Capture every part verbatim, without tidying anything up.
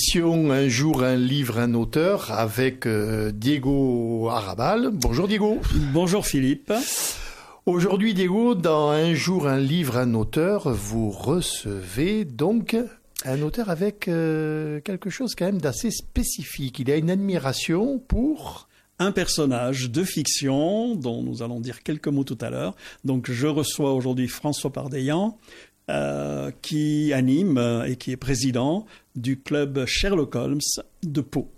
l'émission Un jour, un livre, un auteur avec euh, Diego Arrabal. Bonjour Diego. Bonjour Philippe. Aujourd'hui Diego, dans Un jour, un livre, un auteur, vous recevez donc un auteur avec euh, quelque chose quand même d'assez spécifique. Il a une admiration pour... Un personnage de fiction dont nous allons dire quelques mots tout à l'heure. Donc je reçois aujourd'hui François Pardeillan, euh, qui anime et qui est président du club Sherlock Holmes de Pau.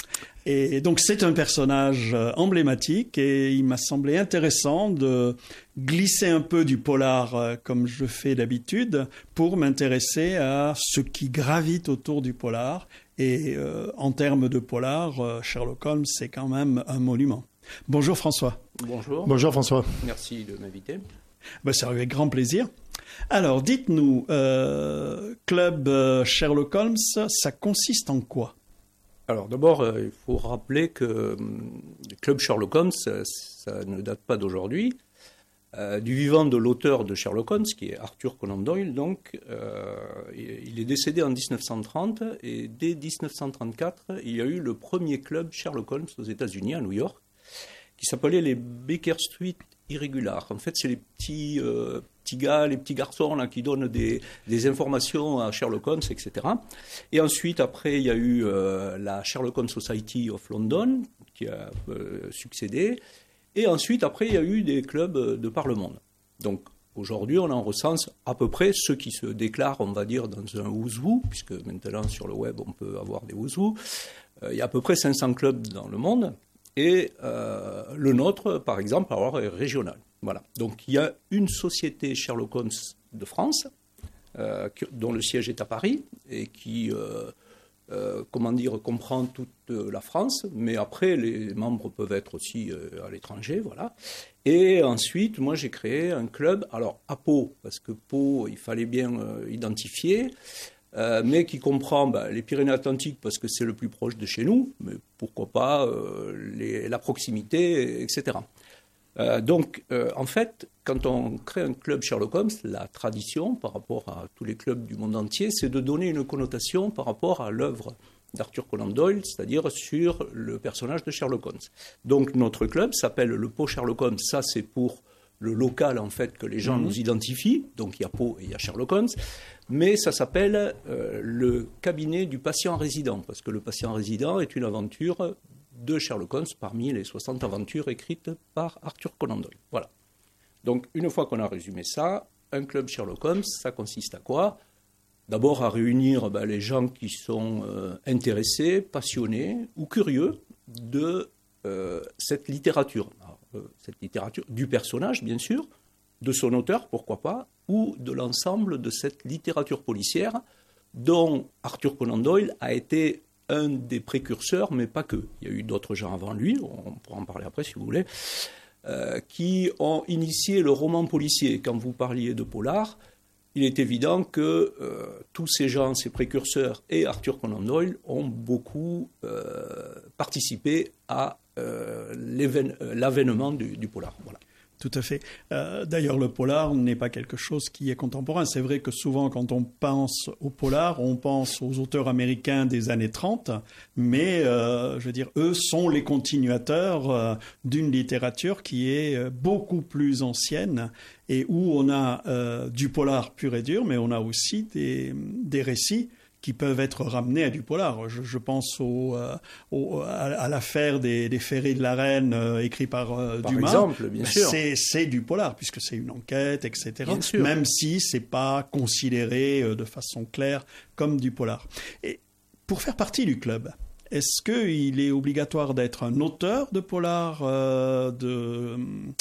Et donc c'est un personnage emblématique et il m'a semblé intéressant de glisser un peu du polar comme je fais d'habitude pour m'intéresser à ce qui gravite autour du polar. Et euh, en termes de polar, euh, Sherlock Holmes, c'est quand même un monument. Bonjour François. Bonjour. Bonjour François. Merci de m'inviter. Ben, c'est avec grand plaisir. Alors, dites-nous, euh, Club euh, Sherlock Holmes, ça consiste en quoi ? Alors d'abord, euh, il faut rappeler que euh, le Club Sherlock Holmes, ça, ça ne date pas d'aujourd'hui. Euh, du vivant de l'auteur de Sherlock Holmes, qui est Arthur Conan Doyle, donc, euh, il est décédé en dix-neuf cent trente, et dès dix-neuf cent trente-quatre, il y a eu le premier club Sherlock Holmes aux États-Unis, à New York, qui s'appelait les Baker Street Irregulars. En fait, c'est les petits, euh, petits gars, les petits garçons là, qui donnent des, des informations à Sherlock Holmes, et cetera. Et ensuite, après, il y a eu euh, la Sherlock Holmes Society of London, qui a euh, succédé. Et ensuite, après, il y a eu des clubs de par le monde. Donc, aujourd'hui, on en recense à peu près ceux qui se déclarent, on va dire, dans un who's who, puisque maintenant, sur le web, on peut avoir des who's who. Euh, il y a à peu près cinq cents clubs dans le monde. Et euh, le nôtre, par exemple, alors, est régional. Voilà. Donc, il y a une société Sherlock Holmes de France, euh, dont le siège est à Paris, et qui... Euh, Euh, comment dire, comprend toute la France, mais après, les membres peuvent être aussi euh, à l'étranger, voilà. Et ensuite, moi, j'ai créé un club, alors à Pau, parce que Pau, il fallait bien euh, identifier, euh, mais qui comprend bah, les Pyrénées-Atlantiques, parce que c'est le plus proche de chez nous, mais pourquoi pas euh, les, la proximité, et cetera. Euh, donc, euh, en fait, quand on crée un club Sherlock Holmes, la tradition par rapport à tous les clubs du monde entier, c'est de donner une connotation par rapport à l'œuvre d'Arthur Conan Doyle, c'est-à-dire sur le personnage de Sherlock Holmes. Donc, notre club s'appelle le Pau Sherlock Holmes. Ça, c'est pour le local, en fait, que les gens mmh. nous identifient. Donc, il y a Pau et il y a Sherlock Holmes. Mais ça s'appelle euh, le cabinet du patient résident, parce que le patient résident est une aventure de Sherlock Holmes parmi les soixante aventures écrites par Arthur Conan Doyle. Voilà. Donc, une fois qu'on a résumé ça, un club Sherlock Holmes, ça consiste à quoi ? D'abord à réunir ben, les gens qui sont euh, intéressés, passionnés ou curieux de euh, cette littérature. Alors, euh, cette littérature du personnage, bien sûr, de son auteur, pourquoi pas, ou de l'ensemble de cette littérature policière dont Arthur Conan Doyle a été un des précurseurs, mais pas que. Il y a eu d'autres gens avant lui, on pourra en parler après si vous voulez, euh, qui ont initié le roman policier. Quand vous parliez de polar, il est évident que euh, tous ces gens, ces précurseurs et Arthur Conan Doyle ont beaucoup euh, participé à euh, l'avènement du, du polar. Voilà. Tout à fait. Euh, d'ailleurs, le polar n'est pas quelque chose qui est contemporain. C'est vrai que souvent, quand on pense au polar, on pense aux auteurs américains des années trente, mais, euh, je veux dire, eux sont les continuateurs euh, d'une littérature qui est euh, beaucoup plus ancienne et où on a euh, du polar pur et dur, mais on a aussi des, des récits qui peuvent être ramenés à du polar. Je, je pense au, euh, au, à, à l'affaire des, des ferrés de la Reine euh, écrit par, euh, par Dumas. Exemple, bien sûr. C'est, c'est du polar, puisque c'est une enquête, et cetera. Même si c'est pas considéré euh, de façon claire comme du polar. Et pour faire partie du club, est-ce qu'il est obligatoire d'être un auteur de polar euh, de...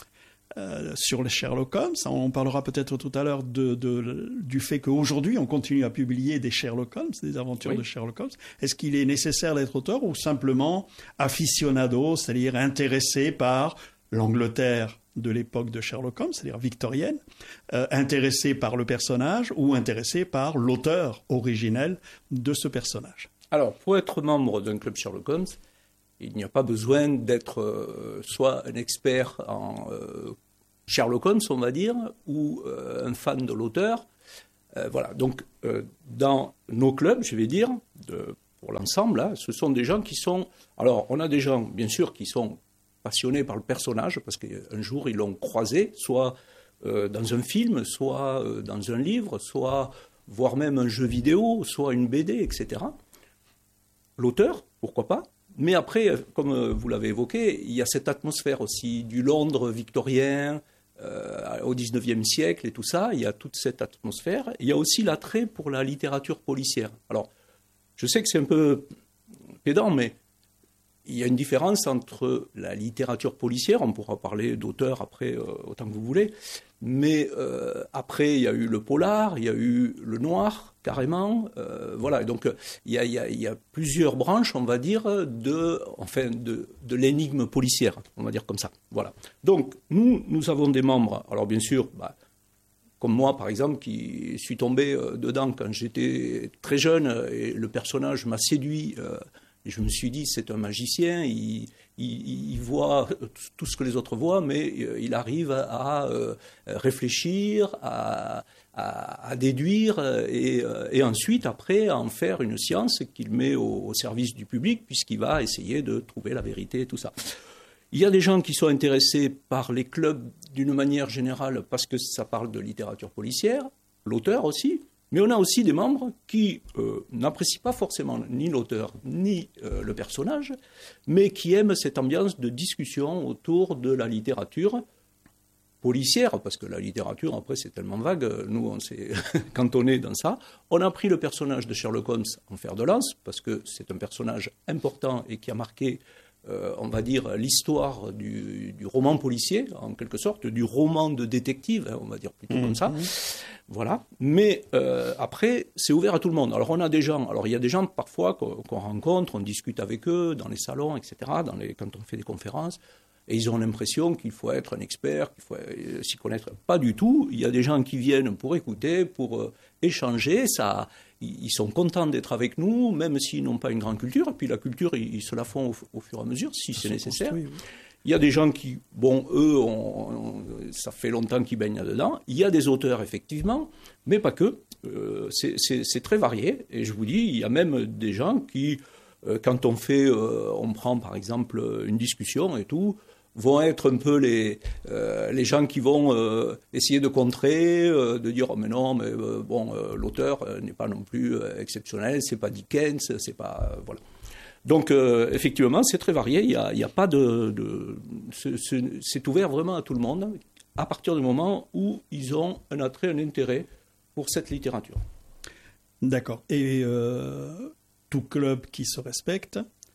Euh, sur les Sherlock Holmes, on parlera peut-être tout à l'heure de, de, du fait qu'aujourd'hui on continue à publier des Sherlock Holmes, des aventures oui. de Sherlock Holmes. Est-ce qu'il est nécessaire d'être auteur ou simplement aficionado, c'est-à-dire intéressé par l'Angleterre de l'époque de Sherlock Holmes, c'est-à-dire victorienne, euh, intéressé par le personnage ou intéressé par l'auteur originel de ce personnage ? Alors, pour être membre d'un club Sherlock Holmes, il n'y a pas besoin d'être euh, soit un expert en euh, Sherlock Holmes, on va dire, ou euh, un fan de l'auteur. Euh, voilà. Donc, euh, dans nos clubs, je vais dire, de pour l'ensemble, hein, ce sont des gens qui sont... Alors, on a des gens, bien sûr, qui sont passionnés par le personnage, parce qu'un jour, ils l'ont croisé, soit euh, dans un film, soit euh, dans un livre, soit, voire même un jeu vidéo, soit une B D, et cetera. L'auteur, pourquoi pas. Mais après, comme vous l'avez évoqué, il y a cette atmosphère aussi du Londres victorien, euh, au dix-neuvième siècle et tout ça. Il y a toute cette atmosphère. Il y a aussi l'attrait pour la littérature policière. Alors, je sais que c'est un peu pédant, mais il y a une différence entre la littérature policière, on pourra parler d'auteur après euh, autant que vous voulez, mais euh, après il y a eu le polar, il y a eu le noir carrément, euh, voilà, donc il y, a, il, y a, il y a plusieurs branches, on va dire, de, enfin, de, de l'énigme policière, on va dire comme ça, voilà. Donc nous, nous avons des membres, alors bien sûr, bah, comme moi, par exemple, qui suis tombé euh, dedans quand j'étais très jeune et le personnage m'a séduit. Euh, et je me suis dit, c'est un magicien, il, il, il voit tout ce que les autres voient, mais euh, il arrive à euh, réfléchir, à, à, à déduire et, euh, et ensuite, après, à en faire une science qu'il met au, au service du public, puisqu'il va essayer de trouver la vérité et tout ça. Il y a des gens qui sont intéressés par les clubs d'une manière générale parce que ça parle de littérature policière, l'auteur aussi, mais on a aussi des membres qui euh, n'apprécient pas forcément ni l'auteur ni euh, le personnage, mais qui aiment cette ambiance de discussion autour de la littérature policière, parce que la littérature, après, c'est tellement vague, nous, on s'est cantonné dans ça. On a pris le personnage de Sherlock Holmes en fer de lance, parce que c'est un personnage important et qui a marqué Euh, on va dire, l'histoire du, du roman policier, en quelque sorte, du roman de détective, hein, on va dire plutôt mmh, comme ça. Mmh. Voilà. Mais euh, après, c'est ouvert à tout le monde. Alors, on a des gens, alors il y a des gens parfois qu'on, qu'on rencontre, on discute avec eux dans les salons, et cetera, dans les, quand on fait des conférences, et ils ont l'impression qu'il faut être un expert, qu'il faut euh, s'y connaître. Pas du tout. Il y a des gens qui viennent pour écouter, pour euh, échanger, ça... Ils sont contents d'être avec nous, même s'ils n'ont pas une grande culture. Et puis la culture, ils, ils se la font au, au fur et à mesure, si c'est nécessaire. Oui. Il y a des gens qui, bon, eux, on, on, ça fait longtemps qu'ils baignent là-dedans. Il y a des auteurs, effectivement, mais pas que. Euh, c'est, c'est, c'est très varié. Et je vous dis, il y a même des gens qui, euh, quand on fait, euh, on prend par exemple une discussion et tout, vont être un peu les, euh, les gens qui vont euh, essayer de contrer, euh, de dire oh, mais non, mais euh, bon, euh, l'auteur euh, n'est pas non plus euh, exceptionnel, c'est pas Dickens, c'est pas euh, voilà. Donc euh, effectivement, c'est très varié. Il y a, il y a pas de, de c'est, c'est, c'est ouvert vraiment à tout le monde à partir du moment où ils ont un attrait, un intérêt pour cette littérature. D'accord. Et euh, tout club qui se respecte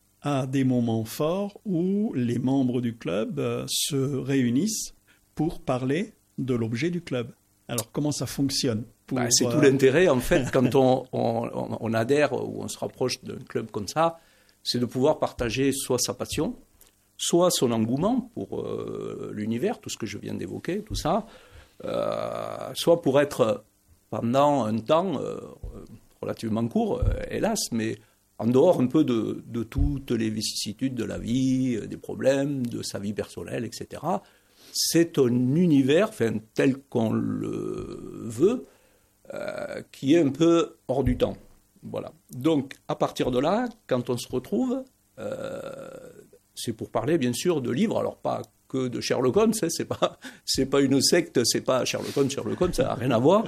à des moments forts où les membres du club euh, se réunissent pour parler de l'objet du club. Alors, comment ça fonctionne pour, bah, C'est euh... tout l'intérêt, en fait, quand on, on, on adhère ou on se rapproche d'un club comme ça, c'est de pouvoir partager soit sa passion, soit son engouement pour euh, l'univers, tout ce que je viens d'évoquer, tout ça, euh, soit pour être pendant un temps euh, relativement court, euh, hélas, mais en dehors un peu de, de toutes les vicissitudes de la vie, des problèmes, de sa vie personnelle, et cetera. C'est un univers, enfin, tel qu'on le veut, euh, qui est un peu hors du temps. Voilà. Donc, à partir de là, quand on se retrouve, euh, c'est pour parler, bien sûr, de livres, alors pas que de Sherlock Holmes, hein, c'est pas, c'est pas une secte, c'est pas Sherlock Holmes, Sherlock Holmes, ça n'a rien à voir.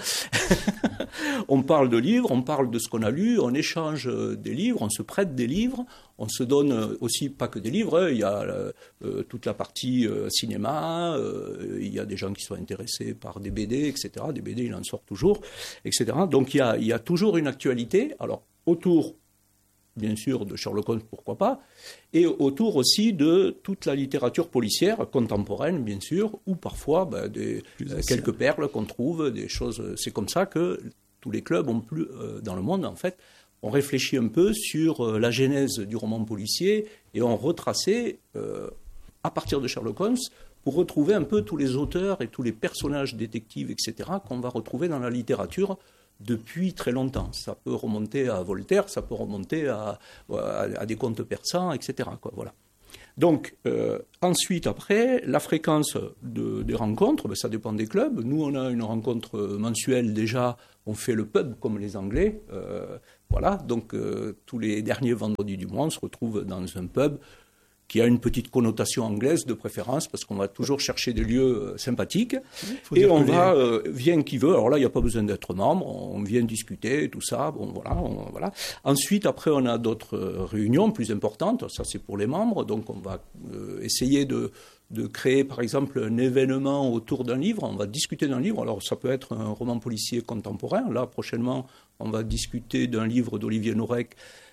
On parle de livres, on parle de ce qu'on a lu, on échange des livres, on se prête des livres, on se donne aussi, pas que des livres, hein, il y a euh, toute la partie euh, cinéma, euh, il y a des gens qui sont intéressés par des B D, et cetera. Des B D, il en sort toujours, et cetera. Donc il y a, il y a toujours une actualité, alors autour, bien sûr, de Sherlock Holmes, pourquoi pas, et autour aussi de toute la littérature policière contemporaine, bien sûr, ou parfois ben, des, euh, quelques perles qu'on trouve, des choses. C'est comme ça que tous les clubs ont plus, euh, dans le monde, en fait, ont réfléchi un peu sur euh, la genèse du roman policier et ont retracé, euh, à partir de Sherlock Holmes, pour retrouver un peu tous les auteurs et tous les personnages détectives, et cetera, qu'on va retrouver dans la littérature depuis très longtemps. Ça peut remonter à Voltaire, ça peut remonter à, à, à des contes persans, et cetera, quoi, voilà. Donc, euh, ensuite, après, la fréquence de, des rencontres, ben, ça dépend des clubs. Nous, on a une rencontre mensuelle déjà, on fait le pub comme les Anglais, euh, Voilà, donc euh, tous les derniers vendredis du mois, on se retrouve dans un pub qui a une petite connotation anglaise de préférence, parce qu'on va toujours chercher des lieux euh, sympathiques. Et on va, les... euh, vient qui veut, alors là, il n'y a pas besoin d'être membre, on vient discuter, tout ça, bon, voilà, on, voilà. Ensuite, après, on a d'autres réunions plus importantes, ça c'est pour les membres, donc on va euh, essayer de, de créer, par exemple, un événement autour d'un livre, on va discuter d'un livre, alors ça peut être un roman policier contemporain, là, prochainement, on va discuter d'un livre d'Olivier Norek,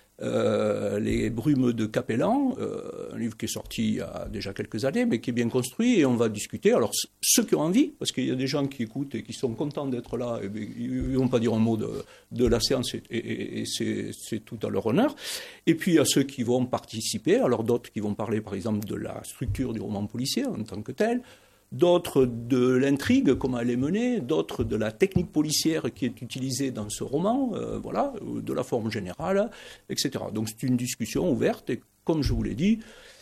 Euh, les Brumes de Capellan, euh, un livre qui est sorti il y a déjà quelques années, mais qui est bien construit, et on va discuter. Alors, c- ceux qui ont envie, parce qu'il y a des gens qui écoutent et qui sont contents d'être là, et, et, ils ne vont pas dire un mot de, de la séance, et, et, et c'est, c'est tout à leur honneur. Et puis, il y a ceux qui vont participer, alors d'autres qui vont parler, par exemple, de la structure du roman policier en tant que tel, d'autres de l'intrigue, comment elle est menée, d'autres de la technique policière qui est utilisée dans ce roman, euh, voilà, de la forme générale, et cetera. Donc c'est une discussion ouverte, et comme je vous l'ai dit,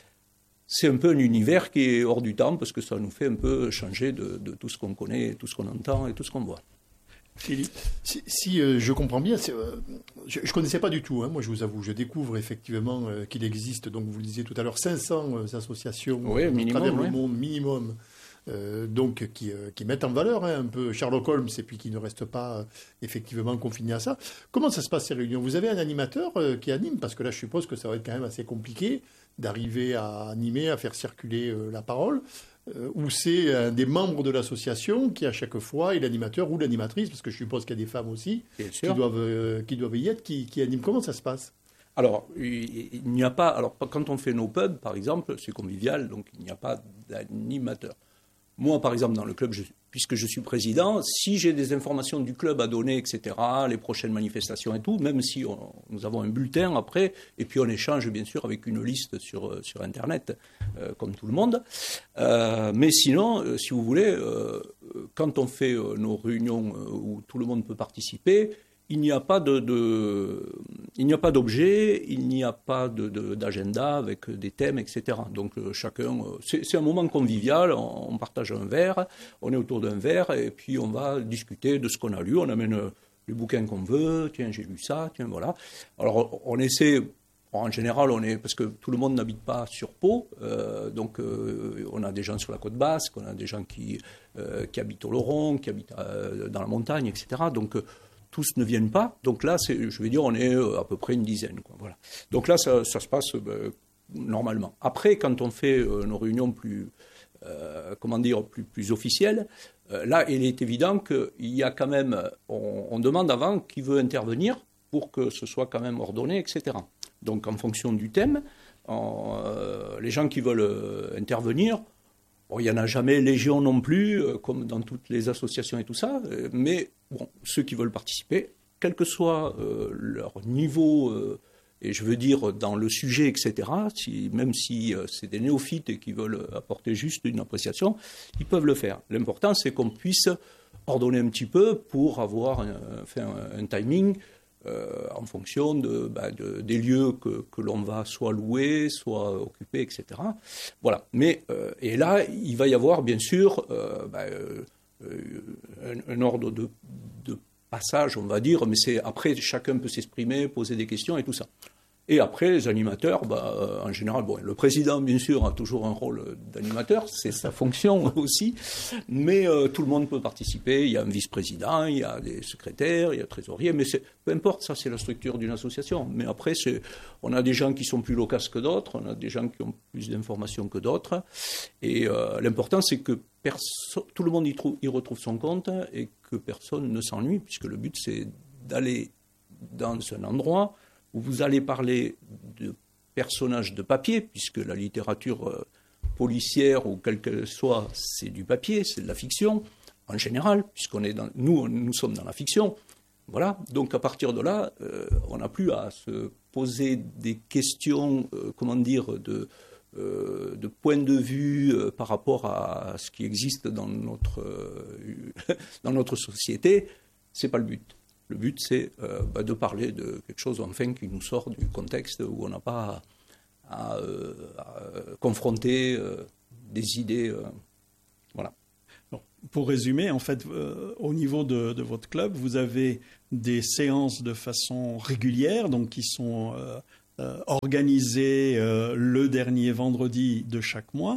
c'est un peu un univers qui est hors du temps, parce que ça nous fait un peu changer de, de tout ce qu'on connaît, tout ce qu'on entend et tout ce qu'on voit. Philippe, si, si euh, je comprends bien, c'est, euh, je ne connaissais pas du tout, hein, moi je vous avoue, je découvre effectivement euh, qu'il existe, donc vous le disiez tout à l'heure, cinq cents euh, associations oui, à minimum, travers oui. le monde, minimum. Euh, donc qui, euh, qui mettent en valeur hein, un peu Sherlock Holmes et puis qui ne restent pas euh, effectivement confinés à ça. Comment ça se passe ces réunions ? Vous avez un animateur euh, qui anime ? Parce que là je suppose que ça va être quand même assez compliqué d'arriver à animer, à faire circuler euh, la parole. Euh, ou c'est un des membres de l'association qui à chaque fois est l'animateur ou l'animatrice, parce que je suppose qu'il y a des femmes aussi qui doivent, euh, qui doivent y être, qui, qui animent. Comment ça se passe ? Alors, il, il n'y a pas. Alors, quand on fait nos pubs, par exemple, c'est convivial, donc il n'y a pas d'animateur. Moi, par exemple, dans le club, je, puisque je suis président, si j'ai des informations du club à donner, et cetera, les prochaines manifestations et tout, même si on, nous avons un bulletin après, et puis on échange bien sûr avec une liste sur, sur Internet, euh, comme tout le monde. Euh, mais sinon, euh, si vous voulez, euh, quand on fait euh, nos réunions euh, où tout le monde peut participer, il n'y a pas de, de, il n'y a pas d'objet, il n'y a pas de, de, d'agenda avec des thèmes, et cetera. Donc euh, chacun, euh, c'est, c'est un moment convivial, on, on partage un verre, on est autour d'un verre et puis on va discuter de ce qu'on a lu, on amène euh, les bouquins qu'on veut, tiens j'ai lu ça, tiens voilà. Alors on essaie, en général on est, parce que tout le monde n'habite pas sur Pau, euh, donc euh, on a des gens sur la côte basque, on a des gens qui, euh, qui habitent au Laurent, qui habitent euh, dans la montagne, et cetera. Donc euh, tous ne viennent pas, donc là, c'est, je vais dire, on est à peu près une dizaine. Quoi, voilà. Donc là, ça, ça se passe euh, normalement. Après, quand on fait euh, nos réunions plus, euh, comment dire, plus, plus officielles, euh, là, il est évident qu'il y a quand même, on, on demande avant qui veut intervenir pour que ce soit quand même ordonné, et cetera. Donc, en fonction du thème, en, euh, les gens qui veulent euh, intervenir, bon, il n'y en a jamais légion non plus, euh, comme dans toutes les associations et tout ça, euh, mais bon, ceux qui veulent participer, quel que soit euh, leur niveau, euh, et je veux dire dans le sujet, et cetera, si, même si euh, c'est des néophytes et qui veulent apporter juste une appréciation, ils peuvent le faire. L'important, c'est qu'on puisse ordonner un petit peu pour avoir un, enfin, un timing Euh, en fonction de, bah, de, des lieux que, que l'on va soit louer, soit occuper, et cetera. Voilà. Mais, euh, et là, il va y avoir, bien sûr, euh, bah, euh, un, un ordre de, de passage, on va dire, mais c'est, après, chacun peut s'exprimer, poser des questions et tout ça. Et après, les animateurs, bah, euh, en général, bon, le président, bien sûr, a toujours un rôle d'animateur, c'est sa fonction aussi, mais euh, tout le monde peut participer. Il y a un vice-président, il y a des secrétaires, il y a un trésorier, mais c'est, peu importe, ça, c'est la structure d'une association. Mais après, c'est, on a des gens qui sont plus loquaces que d'autres, on a des gens qui ont plus d'informations que d'autres, et euh, l'important, c'est que perso- tout le monde y, trouve, y retrouve son compte et que personne ne s'ennuie, puisque le but, c'est d'aller dans un endroit où vous allez parler de personnages de papier, puisque la littérature euh, policière, ou quelle qu'elle soit, c'est du papier, c'est de la fiction, en général, puisqu'on est dans, nous, nous sommes dans la fiction. Voilà, donc à partir de là, euh, on n'a plus à se poser des questions, euh, comment dire, de, euh, de point de vue euh, par rapport à ce qui existe dans notre, euh, dans notre société. C'est pas le but. Le but, c'est euh, bah, de parler de quelque chose, enfin, qui nous sort du contexte où on n'a pas à, à, euh, à confronter euh, des idées. Euh, voilà. Bon, pour résumer, en fait, euh, au niveau de, de votre club, vous avez des séances de façon régulière, donc qui sont euh, euh, organisées euh, le dernier vendredi de chaque mois,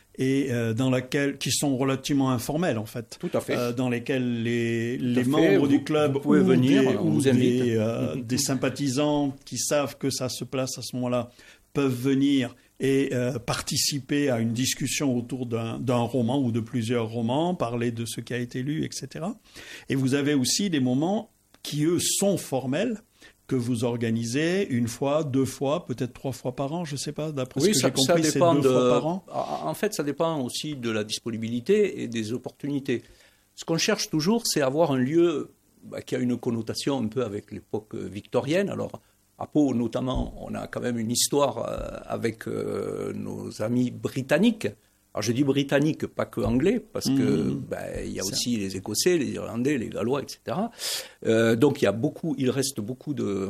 et euh, dans laquelle, qui sont relativement informelles, en fait. Tout à fait. Euh, dans lesquelles les, les fait. membres Vous, du club vous pouvez ou, venir, des, on ou vous invite. des, euh, des sympathisants qui savent que ça se place à ce moment-là peuvent venir et euh, participer à une discussion autour d'un, d'un roman ou de plusieurs romans, parler de ce qui a été lu, et cetera. Et vous avez aussi des moments qui, eux, sont formels, que vous organisez une fois, deux fois, peut-être trois fois par an, je ne sais pas, d'après oui, ce que ça, j'ai compris, ça dépend c'est deux de, fois par an. En fait, ça dépend aussi de la disponibilité et des opportunités. Ce qu'on cherche toujours, c'est avoir un lieu bah, qui a une connotation un peu avec l'époque victorienne. Alors, à Pau, notamment, on a quand même une histoire euh, avec euh, nos amis britanniques. Alors, je dis britanniques, pas que anglais, parce que mmh. ben, il y a aussi les Écossais, les Irlandais, les Gallois, et cetera. Euh, donc, il y a beaucoup, il reste beaucoup de,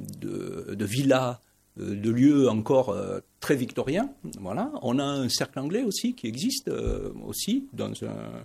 de, de villas, de, de lieux encore euh, très victoriens. Voilà. On a un cercle anglais aussi qui existe euh, aussi dans un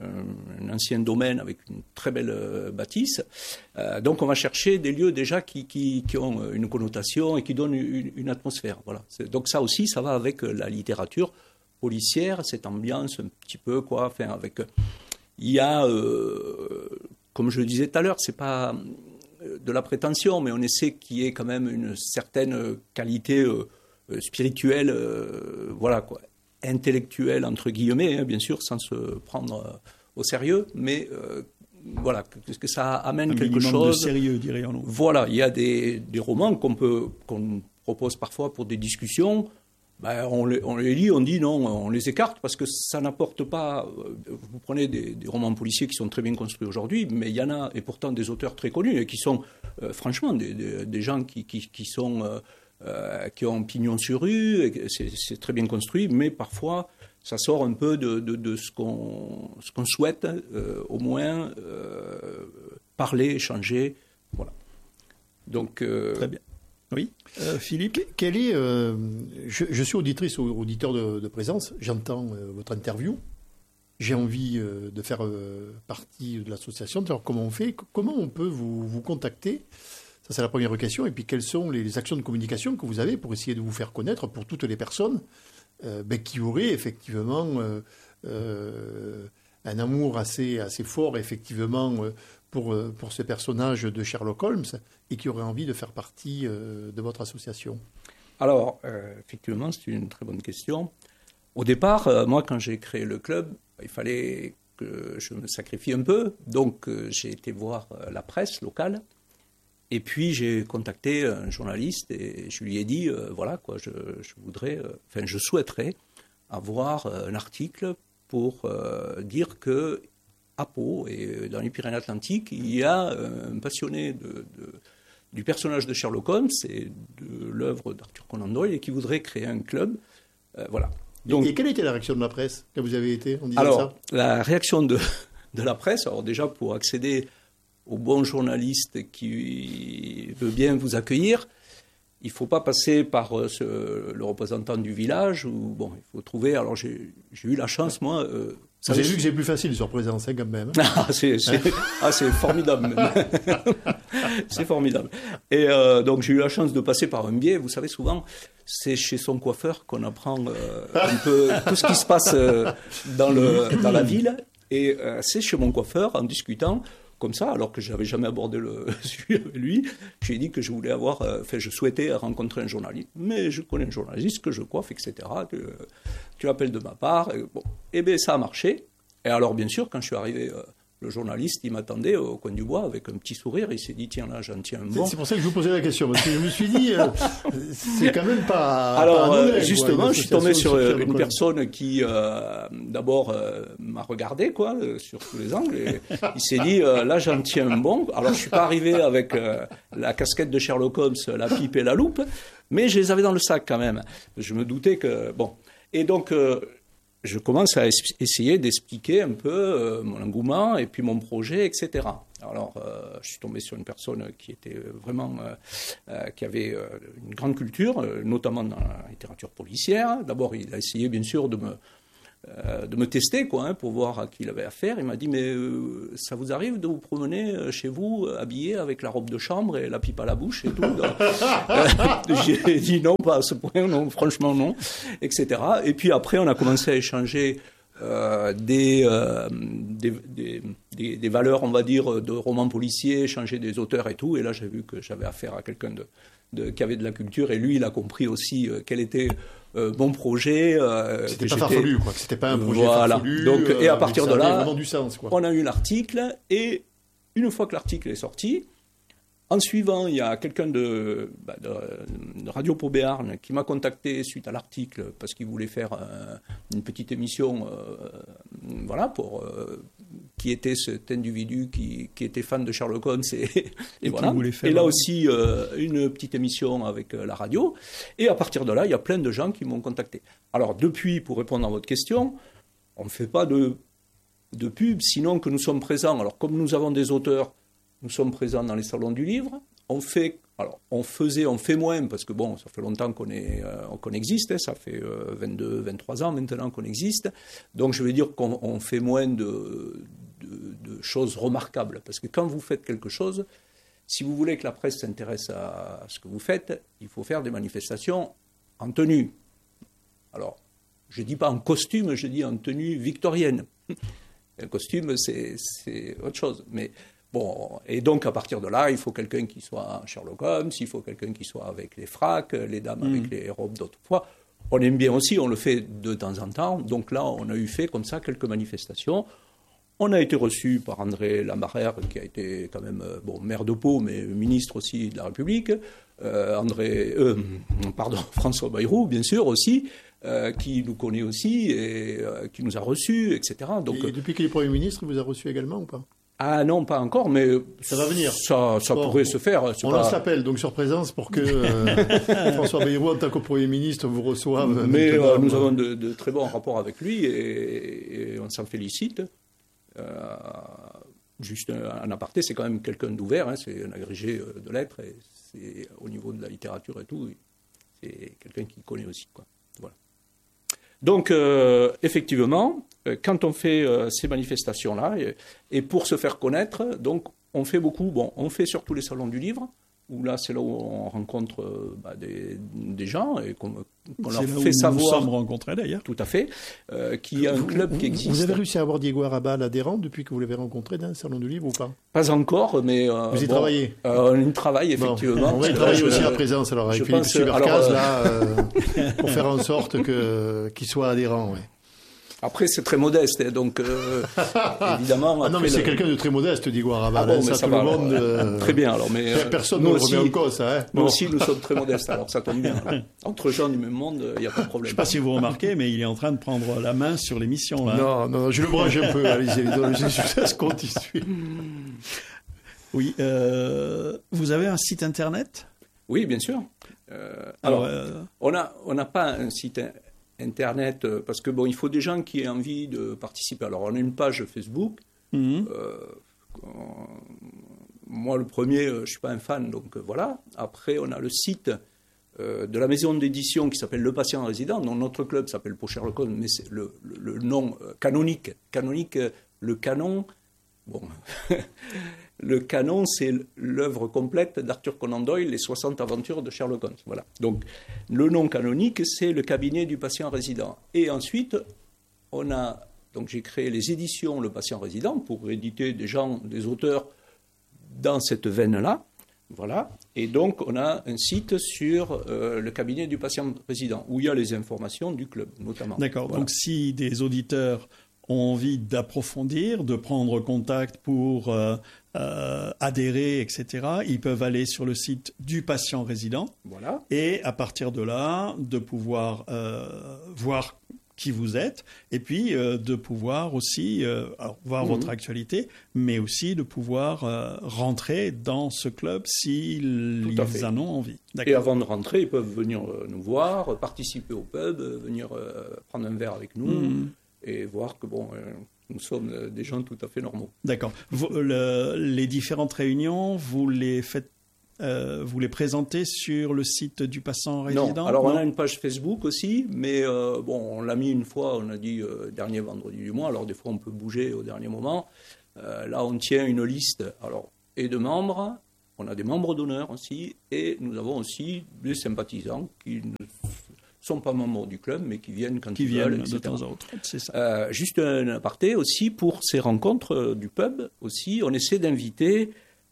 un ancien domaine avec une très belle euh, bâtisse. Euh, donc on va chercher des lieux déjà qui, qui, qui ont une connotation et qui donnent une, une atmosphère. Voilà. C'est, donc ça aussi, ça va avec la littérature policière, cette ambiance un petit peu, quoi. Enfin, avec, il y a, euh, comme je le disais tout à l'heure, c'est pas de la prétention, mais on essaie qu'il y ait quand même une certaine qualité euh, spirituelle, euh, voilà, quoi. Intellectuel, entre guillemets, hein, bien sûr, sans se prendre euh, au sérieux, mais euh, voilà, que, que ça amène un quelque minimum chose. de sérieux, dirions-nous. Voilà, il y a des, des romans qu'on peut, qu'on propose parfois pour des discussions. Ben, on, les, on les lit, on dit non, on les écarte parce que ça n'apporte pas. Vous prenez des, des romans policiers qui sont très bien construits aujourd'hui, mais il y en a, et pourtant des auteurs très connus, et qui sont euh, franchement des, des, des gens qui, qui, qui sont. Euh, Euh, qui ont pignon sur rue, c'est, c'est très bien construit, mais parfois ça sort un peu de, de, de ce, qu'on, ce qu'on souhaite, euh, au moins euh, parler, échanger, voilà. Donc, euh, très bien. Oui, euh, Philippe. Quel est, euh, je, je suis auditrice ou auditeur de, de présence, j'entends euh, votre interview, j'ai envie euh, de faire euh, partie de l'association, de savoir comment on fait, comment on peut vous, vous contacter. Ça, c'est la première question. Et puis, quelles sont les actions de communication que vous avez pour essayer de vous faire connaître pour toutes les personnes euh, ben, qui auraient effectivement euh, euh, un amour assez, assez fort, effectivement, euh, pour, pour ce personnage de Sherlock Holmes et qui auraient envie de faire partie euh, de votre association? Alors, euh, effectivement, c'est une très bonne question. Au départ, euh, moi, quand j'ai créé le club, il fallait que je me sacrifie un peu. Donc, euh, j'ai été voir euh, la presse locale. Et puis j'ai contacté un journaliste et je lui ai dit, euh, voilà, quoi, je, je voudrais, euh, enfin, je souhaiterais avoir euh, un article pour euh, dire que à Pau et dans les Pyrénées-Atlantiques, il y a euh, un passionné de, de, du personnage de Sherlock Holmes et de l'œuvre d'Arthur Conan Doyle et qui voudrait créer un club, euh, voilà. Donc, et quelle était la réaction de la presse quand vous avez été en disant alors, ça? La réaction de, de la presse, alors déjà pour accéder au bon journaliste qui veut bien vous accueillir, il ne faut pas passer par euh, ce, le représentant du village. Ou, bon, il faut trouver. Alors j'ai, j'ai eu la chance, moi. Euh, vous avez vu que c'est plus facile sur présence, hein, quand même. Ah, c'est, c'est, ah, c'est formidable. Même. C'est formidable. Et euh, donc j'ai eu la chance de passer par un biais. Vous savez, souvent, c'est chez son coiffeur qu'on apprend euh, un peu tout ce qui se passe euh, dans, le, dans la ville. Et euh, c'est chez mon coiffeur, en discutant. Comme ça, alors que je n'avais jamais abordé le sujet avec lui, j'ai dit que je voulais avoir, enfin, euh, je souhaitais rencontrer un journaliste, mais je connais un journaliste que je coiffe, et cetera. Tu, tu appelles de ma part. Et, bon, et bien, ça a marché. Et alors, bien sûr, quand je suis arrivé, euh, le journaliste, il m'attendait au coin du bois avec un petit sourire. Il s'est dit, tiens, là, j'en tiens un bon. C'est pour ça que je vous posais la question, parce que je me suis dit, euh, c'est quand même pas. Alors, pas euh, justement, quoi, je suis tombé sur sur une personne qui, euh, d'abord, euh, m'a regardé, quoi, euh, sur tous les angles. Et il s'est dit, euh, là, j'en tiens un bon. Alors, je suis pas arrivé avec euh, la casquette de Sherlock Holmes, la pipe et la loupe, mais je les avais dans le sac quand même. Je me doutais que, bon. Et donc, euh, je commence à es- essayer d'expliquer un peu euh, mon engouement et puis mon projet, et cetera. Alors, euh, je suis tombé sur une personne qui était vraiment, euh, euh, qui avait euh, une grande culture, euh, notamment dans la littérature policière. D'abord, il a essayé, bien sûr, de me, euh, de me tester, quoi, hein, pour voir à qui il avait affaire. Il m'a dit, mais euh, ça vous arrive de vous promener chez vous, habillé avec la robe de chambre et la pipe à la bouche et tout? euh, J'ai dit non, pas à ce point, non, franchement non, et cetera. Et puis après, on a commencé à échanger euh, des, euh, des, des, des, des valeurs, on va dire, de romans policiers, échanger des auteurs et tout. Et là, j'ai vu que j'avais affaire à quelqu'un de, de, qui avait de la culture. Et lui, il a compris aussi euh, quel était euh, mon projet. Euh, c'était pas farfelu, quoi. C'était pas un projet voilà. farfelu. Donc, euh, et à partir de là, vraiment du sens, quoi. On a eu l'article. Et une fois que l'article est sorti, en suivant, il y a quelqu'un de, bah, de, de Radio Pau Béarn qui m'a contacté suite à l'article parce qu'il voulait faire euh, une petite émission, euh, voilà, pour euh, qui était cet individu qui, qui était fan de Sherlock Holmes et, et, et voilà. Faire, et là hein. aussi euh, une petite émission avec euh, la radio. Et à partir de là, il y a plein de gens qui m'ont contacté. Alors depuis, pour répondre à votre question, on ne fait pas de, de pub, sinon que nous sommes présents. Alors comme nous avons des auteurs, nous sommes présents dans les salons du livre. On fait, alors on faisait, on fait moins parce que bon, ça fait longtemps qu'on est, euh, qu'on existe. Hein, ça fait euh, vingt-deux, vingt-trois ans maintenant qu'on existe. Donc je vais dire qu'on on fait moins de, de, de choses remarquables parce que quand vous faites quelque chose, si vous voulez que la presse s'intéresse à, à ce que vous faites, il faut faire des manifestations en tenue. Alors, je dis pas en costume, je dis en tenue victorienne. Un costume, c'est, c'est autre chose, mais bon, et donc à partir de là, il faut quelqu'un qui soit Sherlock Holmes, il faut quelqu'un qui soit avec les fracs, les dames mmh. avec les robes d'autrefois. On aime bien aussi, on le fait de temps en temps. Donc là, on a eu fait comme ça quelques manifestations. On a été reçu par André Lambarère, qui a été quand même bon, maire de Pau, mais ministre aussi de la République. Euh, André, euh, pardon, François Bayrou, bien sûr aussi, euh, qui nous connaît aussi et euh, qui nous a reçus, et cetera. Donc, et depuis qu'il est Premier ministre, il vous a reçu également ou pas? Ah non, pas encore, mais ça va venir. Ça, ça bon, pourrait se faire. On pas... lance l'appel, donc sur présence, pour que euh, François Bayrou, en tant que Premier ministre, vous reçoive. Mais euh, nous avons de, de très bons rapports avec lui et, et on s'en félicite. Euh, juste un aparté, c'est quand même quelqu'un d'ouvert, hein, c'est un agrégé de lettres, et c'est, au niveau de la littérature et tout, c'est quelqu'un qui connaît aussi, quoi. Voilà. Donc, euh, effectivement, quand on fait euh, ces manifestations-là, et, et pour se faire connaître, donc, on fait beaucoup, bon, on fait surtout les salons du livre, où là, c'est là où on rencontre euh, bah, des, des gens et qu'on, qu'on leur fait où savoir. Nous sommes rencontrés d'ailleurs. Tout à fait. Euh, qu'il y a un vous, club vous, qui existe. Vous avez réussi à avoir Diego Arabal adhérent depuis que vous l'avez rencontré dans un salon du livre ou pas? Pas encore, mais. Euh, vous y bon, travaillez euh, On y travaille, effectivement. Bon, on va y travailler aussi à présence, alors, avec Philippe Subercaz, euh... là, euh, pour faire en sorte que, qu'il soit adhérent, ouais. Après, c'est très modeste, donc euh, évidemment. Ah non, mais c'est le... quelqu'un de très modeste, Diego Arabal. Ah bon, ça, ça tout va, le monde. Euh... Très bien, alors. Mais euh, personne ne le remet en cause, ça. Hein. Nous bon. aussi, nous sommes très modestes, alors ça tombe bien. Alors. Entre gens du même monde, il n'y a pas de problème. Je ne sais pas si vous remarquez, mais il est en train de prendre la main sur l'émission, là. Non, non, je le branche un peu. Allez-y, je succès continue. Oui, euh, vous avez un site internet? Oui, bien sûr. Euh, alors, alors euh... on n'a on n'a pas un site Internet, parce que bon, il faut des gens qui aient envie de participer. Alors, on a une page Facebook. Mmh. Euh, moi, le premier, je ne suis pas un fan, donc voilà. Après, on a le site euh, de la maison d'édition qui s'appelle Le Patient Résident. Donc, notre club s'appelle Pau Sherlock Holmes, mais c'est le, le, le nom euh, canonique. Canonique, le canon. Bon. Le canon, c'est l'œuvre complète d'Arthur Conan Doyle, les soixante aventures de Sherlock Holmes. Voilà. Donc, le nom canonique, c'est le cabinet du patient résident. Et ensuite, on a, donc j'ai créé les éditions Le Patient Résident pour éditer des gens, des auteurs dans cette veine-là. Voilà. Et donc, on a un site sur euh, le cabinet du patient résident, où il y a les informations du club, notamment. D'accord. Voilà. Donc, si des auditeurs ont envie d'approfondir, de prendre contact pour euh, euh, adhérer, et cetera, ils peuvent aller sur le site du patient résident. Voilà. Et à partir de là, de pouvoir euh, voir qui vous êtes, et puis euh, de pouvoir aussi euh, alors, voir mmh. votre actualité, mais aussi de pouvoir euh, rentrer dans ce club s'ils ils en ont envie. D'accord. Et avant de rentrer, ils peuvent venir euh, nous voir, participer au pub, venir euh, prendre un verre avec nous. Mmh. Et voir que bon, euh, nous sommes des gens tout à fait normaux. D'accord. Vous, le, les différentes réunions, vous les faites Euh, vous les présentez sur le site du passant résident? Non, alors non on a une page Facebook aussi, mais euh, bon, on l'a mis une fois, on a dit euh, dernier vendredi du mois, alors des fois on peut bouger au dernier moment. Euh, là, on tient une liste alors, et de membres, on a des membres d'honneur aussi, et nous avons aussi des sympathisants qui ne sont pas membres du club, mais qui viennent quand qui ils viennent veulent, et cetera. de temps en temps, c'est ça. Euh, juste un aparté aussi, pour ces rencontres du pub, aussi, on essaie d'inviter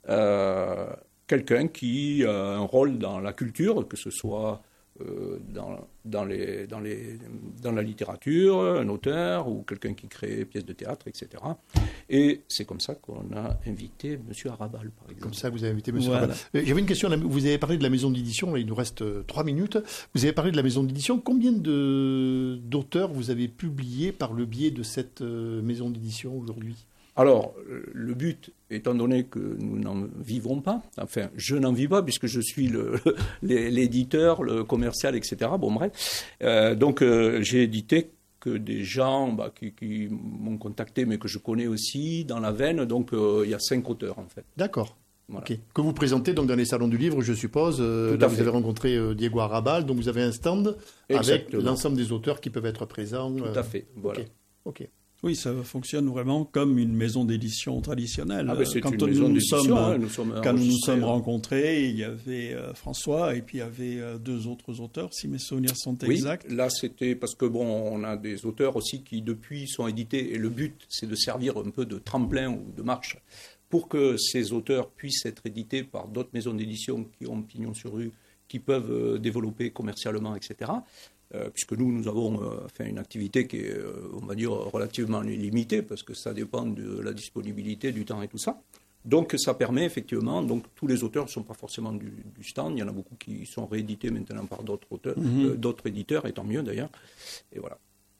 euh, quelqu'un qui a un rôle dans la culture, que ce soit euh, dans, dans, les, dans, les, dans la littérature, un auteur ou quelqu'un qui crée des pièces de théâtre, et cetera. Et c'est comme ça qu'on a invité M. Arabal, par exemple. Comme ça, vous avez invité M. Voilà. Arabal. Euh, J'avais une question. Vous avez parlé de la maison d'édition. Il nous reste euh, trois minutes. Vous avez parlé de la maison d'édition. Combien de, d'auteurs vous avez publiés par le biais de cette euh, maison d'édition aujourd'hui? Alors, le but, étant donné que nous n'en vivrons pas, enfin, je n'en vis pas puisque je suis le, l'éditeur, le commercial, et cetera. Bon, bref. Euh, donc, euh, j'ai édité que des gens bah, qui, qui m'ont contacté, mais que je connais aussi dans la veine. Donc, euh, il y a cinq auteurs, en fait. D'accord. Voilà. Okay. Que vous présentez donc dans les salons du livre, je suppose. Euh, là, vous avez rencontré euh, Diego Arabal, donc vous avez un stand Exactement. Avec l'ensemble des auteurs qui peuvent être présents. Tout euh... à fait, voilà. Ok. okay. Oui, ça fonctionne vraiment comme une maison d'édition traditionnelle. Ah ben c'est quand une nous, maison nous d'édition, sommes, hein, nous sommes quand nous nous sommes rencontrés, il y avait euh, François et puis il y avait euh, deux autres auteurs, si mes souvenirs sont oui, exacts. Là, c'était parce que bon, on a des auteurs aussi qui depuis sont édités et le but, c'est de servir un peu de tremplin ou de marche pour que ces auteurs puissent être édités par d'autres maisons d'édition qui ont pignon sur rue, qui peuvent euh, développer commercialement, et cetera. Euh, puisque nous, nous avons euh, fait une activité qui est, euh, on va dire, relativement limitée, parce que ça dépend de la disponibilité, du temps et tout ça. Donc, ça permet effectivement, donc tous les auteurs ne sont pas forcément du, du stand, il y en a beaucoup qui sont réédités maintenant par d'autres auteurs, mm-hmm. euh, d'autres éditeurs, et tant mieux d'ailleurs. Et voilà.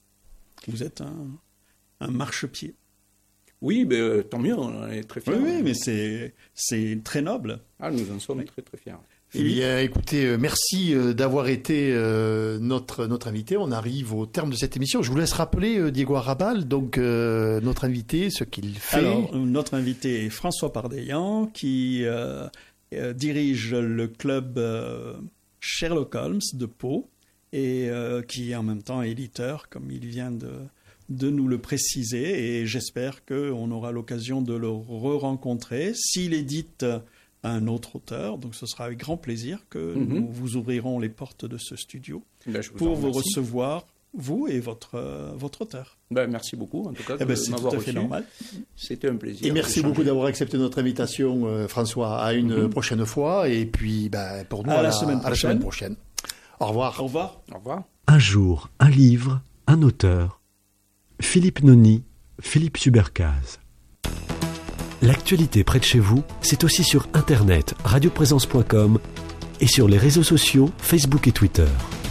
Vous êtes un, un marchepied. Oui, mais euh, tant mieux, on en est très fiers. Oui, oui, mais c'est, c'est très noble. Ah, nous en sommes oui. très très fiers. Eh bien, écoutez, euh, merci euh, d'avoir été euh, notre notre invité. On arrive au terme de cette émission. Je vous laisse rappeler euh, Diego Arabal, donc euh, notre invité, ce qu'il fait. Alors, notre invité est François Pardeillan, qui euh, euh, dirige le club euh, Sherlock Holmes de Pau et euh, qui est en même temps éditeur, comme il vient de de nous le préciser. Et j'espère qu'on aura l'occasion de le re-rencontrer. S'il édite un autre auteur, donc ce sera avec grand plaisir que mm-hmm. nous vous ouvrirons les portes de ce studio ben, vous pour vous recevoir, vous et votre, euh, votre auteur. Ben, merci beaucoup, en tout cas, de eh ben, c'est m'avoir tout à fait reçu. Normal. C'était un plaisir. Et merci beaucoup d'avoir accepté notre invitation, euh, François, à une mm-hmm. prochaine fois. Et puis, ben, pour nous, à, à, la, la, semaine à la semaine prochaine. Au revoir. Au revoir. Au revoir. Un jour, un livre, un auteur. Philippe Noni, Philippe Subercase. L'actualité près de chez vous, c'est aussi sur Internet, radioprésence point com et sur les réseaux sociaux, Facebook et Twitter.